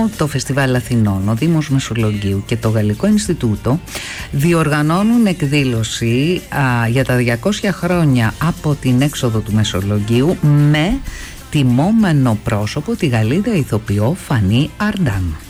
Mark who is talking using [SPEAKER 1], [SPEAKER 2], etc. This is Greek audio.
[SPEAKER 1] το Φεστιβάλ Αθηνών, ο Δήμος Μεσολογγίου και το Γαλλικό Ινστιτούτο διοργανώνουν εκδήλωση για τα 200 χρόνια από την έξοδο του Μεσολογγίου με τιμόμενο πρόσωπο τη Γαλλίδα ηθοποιό Φανή Αρντάν.